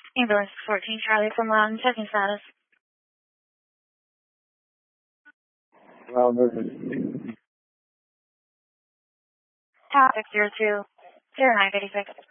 Ambulance 14 Charlie from Loudon, checking status. Well, this is Topic 02, 0956.